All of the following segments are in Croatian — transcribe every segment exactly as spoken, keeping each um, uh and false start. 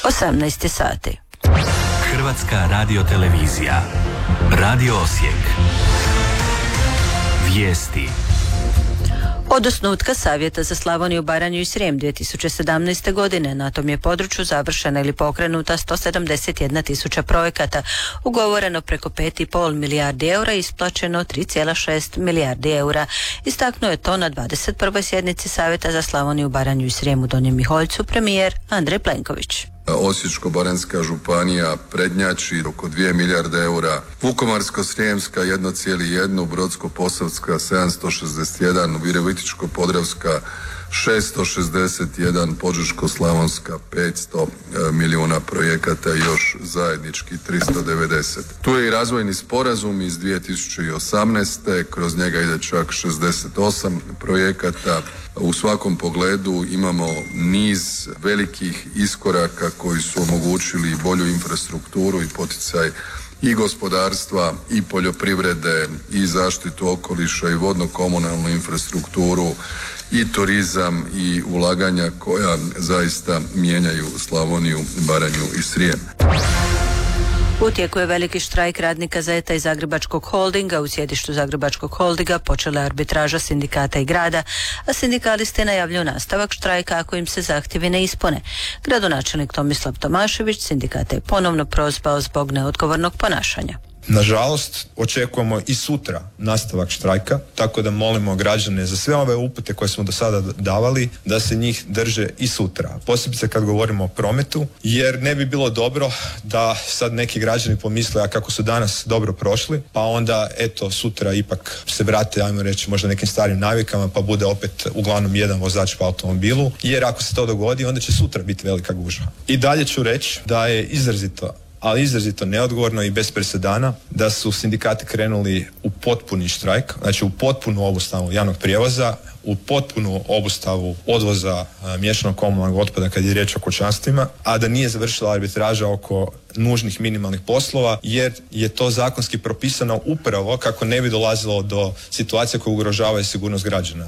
osamnaest sati. Hrvatska radiotelevizija. Radio Osijek. Vijesti. Od osnutka Savjeta za Slavoniju, Baranju i Srijem dvije tisuće sedamnaeste. godine na tom je području završena ili pokrenuta sto sedamdeset jedna tisuća projekata, ugovoreno preko pet i pol milijardi eura i isplaćeno tri zarez šest milijardi eura. Istaknuo je to na dvadeset prvoj sjednici Savjeta za Slavoniju, Baranju i Srijem u Donjem Miholjcu premijer Andrej Plenković. Osječko-baranjska županija prednjači oko dvije milijarde eura, Vukovarsko-srijemska jedan zarez jedan, Brodsko-posavska sedamsto šezdeset jedan, Virovitičko-podravska šesto šezdeset jedan, Požeško-slavonska petsto milijuna projekata i još zajednički tristo devedeset. Tu je i razvojni sporazum iz dvije tisuće osamnaeste. Kroz njega ide čak šezdeset osam projekata. U svakom pogledu imamo niz velikih iskoraka koji su omogućili bolju infrastrukturu i poticaj i gospodarstva i poljoprivrede i zaštitu okoliša i vodno-komunalnu infrastrukturu i turizam i ulaganja koja zaista mijenjaju Slavoniju, Baranju i Srijem. U tijeku je veliki štrajk radnika Zeta i Zagrebačkog holdinga. U sjedištu Zagrebačkog holdinga počela je arbitraža sindikata i grada, a sindikalisti najavljuju nastavak štrajka ako im se zahtjevi ne ispune. Gradonačelnik Tomislav Tomašević sindikata je ponovno prozvao zbog neodgovornog ponašanja. Nažalost, očekujemo i sutra nastavak štrajka, tako da molimo građane za sve ove upute koje smo do sada davali da se njih drže i sutra. Posebice kad govorimo o prometu, jer ne bi bilo dobro da sad neki građani pomisle a kako su danas dobro prošli, pa onda eto sutra ipak se vrate, ajmo reći, možda nekim starim navikama, pa bude opet uglavnom jedan vozač po automobilu, jer ako se to dogodi, onda će sutra biti velika gužva. I dalje ću reći da je izrazito ali izrazito neodgovorno i bez presedana da su sindikati krenuli u potpuni štrajk, znači u potpunu obustavu javnog prijevoza, u potpunu obustavu odvoza a, miješanog komunalnog otpada kad je riječ o kućanstvima, a da nije završila arbitraža oko nužnih minimalnih poslova, jer je to zakonski propisano upravo kako ne bi dolazilo do situacije koje ugrožavaju sigurnost građana.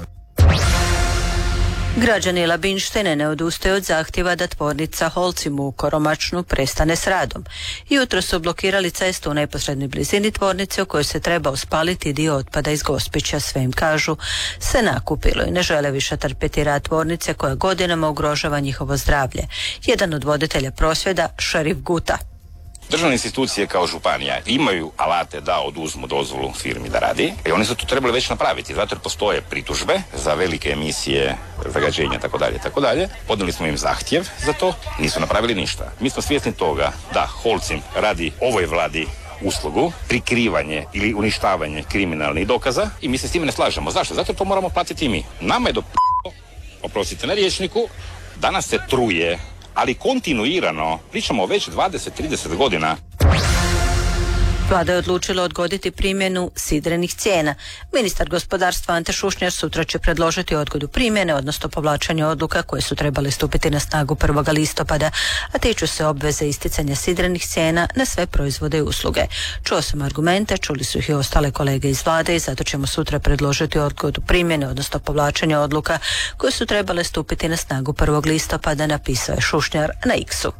Građani Labinštine ne odustaju od zahtjeva da tvornica Holcim u Koromačnu prestane s radom. Jutro su blokirali cestu u neposrednoj blizini tvornice u kojoj se trebao spaliti dio otpada iz Gospića. Sve im kažu se nakupilo i ne žele više trpjeti rad tvornice koja godinama ugrožava njihovo zdravlje. Jedan od voditelja prosvjeda, Šerif Guta. Državne institucije kao županija imaju alate da oduzmu dozvolu firmi da radi i oni su to trebali već napraviti, zato jer postoje pritužbe za velike emisije zagađenja itd. itd. Podnijeli smo im zahtjev za to, nisu napravili ništa. Mi smo svjesni toga da Holcim radi ovoj vladi uslugu, prikrivanje ili uništavanje kriminalnih dokaza i mi se s time ne slažemo. Zašto? Zato jer to moramo platiti i mi. Nama je do p***o, oprostite na rječniku, danas se truje, ali kontinuirano, pričamo već dvadeset trideset godina. Vlada je odlučila odgoditi primjenu sidrenih cijena. Ministar gospodarstva Ante Šušnjar sutra će predložiti odgodu primjene, odnosno povlačenje odluka koje su trebale stupiti na snagu prvog listopada, a tiču se obveze isticanja sidrenih cijena na sve proizvode i usluge. Čuo sam argumente, čuli su ih i ostale kolege iz vlade i zato ćemo sutra predložiti odgodu primjene, odnosno povlačenje odluka koje su trebale stupiti na snagu prvog listopada, napisao je Šušnjar na X-u.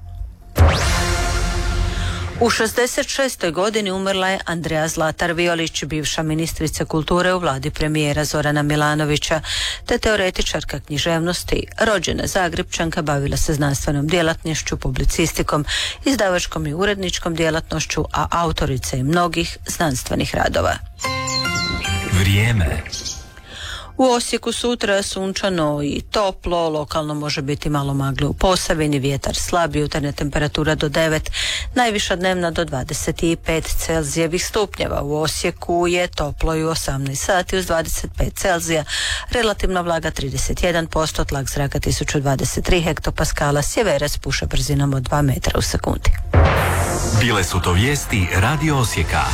U šezdeset šestoj godini umrla je Andreja Zlatar Violić, bivša ministrica kulture u vladi premijera Zorana Milanovića, te teoretičarka književnosti. Rođena Zagrepčanka, bavila se znanstvenom djelatnošću, publicistikom, izdavačkom i uredničkom djelatnošću, a autorica je mnogih znanstvenih radova. Vrijeme. U Osijeku sutra sunčano i toplo, lokalno može biti malo magle u Posavini, vjetar slab, jutarnja temperatura do devet, najviša dnevna do dvadeset pet Celzijevih stupnjeva. U Osijeku je toplo i u osamnaest sati uz dvadeset pet Celzija, relativna vlaga trideset jedan posto, tlak zraka tisuću dvadeset tri hektopaskala, sjeverac puše brzinom od dva metra u sekundi. Bile su to vijesti Radio Osijeka.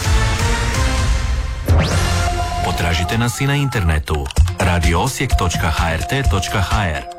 Potražite nas i na internetu radio osijek točka h r t točka h r.